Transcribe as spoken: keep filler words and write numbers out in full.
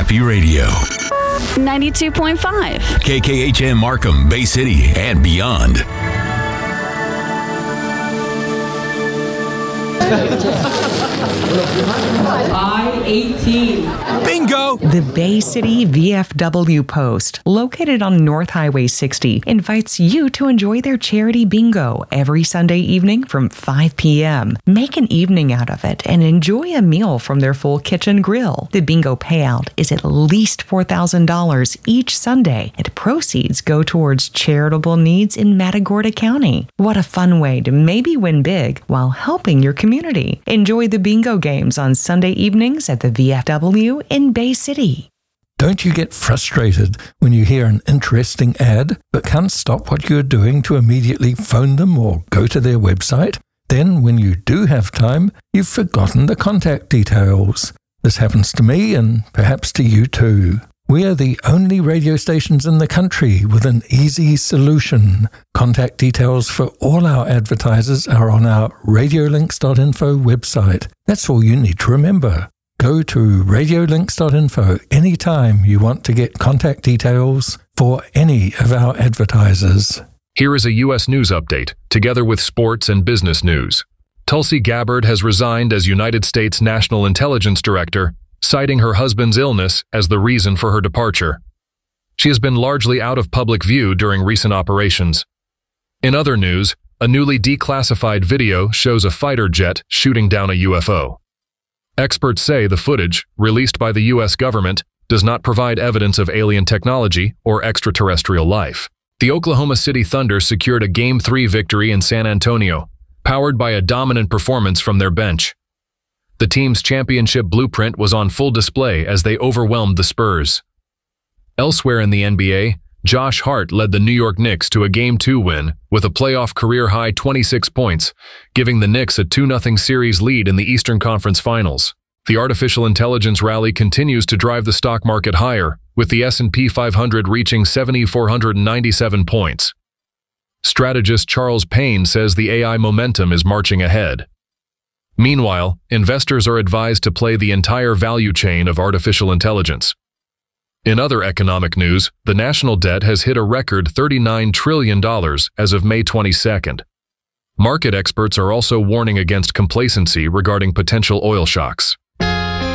Happy Radio. ninety-two point five. K K H M Markham, Bay City, and beyond. I eighteen. Bingo! The Bay City V F W Post, located on North Highway sixty, invites you to enjoy their charity bingo every Sunday evening from five p.m. Make an evening out of it and enjoy a meal from their full kitchen grill. The bingo payout is at least four thousand dollars each Sunday, and proceeds go towards charitable needs in Matagorda County. What a fun way to maybe win big while helping your community. Enjoy the bingo games on Sunday evenings at the V F W in Bay City. Don't you get frustrated when you hear an interesting ad but can't stop what you're doing to immediately phone them or go to their website? Then, when you do have time, you've forgotten the contact details. This happens to me and perhaps to you too. We are the only radio stations in the country with an easy solution. Contact details for all our advertisers are on our radiolinks dot info website. That's all you need to remember. Go to radiolinks dot info anytime you want to get contact details for any of our advertisers. Here is a U S news update, together with sports and business news. Tulsi Gabbard has resigned as United States National Intelligence Director, citing her husband's illness as the reason for her departure. She has been largely out of public view during recent operations. In other news, a newly declassified video shows a fighter jet shooting down a U F O. Experts say the footage, released by the U S government, does not provide evidence of alien technology or extraterrestrial life. The Oklahoma City Thunder secured a Game three victory in San Antonio, powered by a dominant performance from their bench. The team's championship blueprint was on full display as they overwhelmed the Spurs. Elsewhere in the N B A, Josh Hart led the New York Knicks to a Game two win with a playoff career-high twenty-six points, giving the Knicks a two nothing series lead in the Eastern Conference Finals. The artificial intelligence rally continues to drive the stock market higher, with the S and P five hundred reaching seven thousand four hundred ninety-seven points. Strategist Charles Payne says the A I momentum is marching ahead. Meanwhile, investors are advised to play the entire value chain of artificial intelligence. In other economic news, the national debt has hit a record thirty-nine trillion dollars as of May twenty-second. Market experts are also warning against complacency regarding potential oil shocks.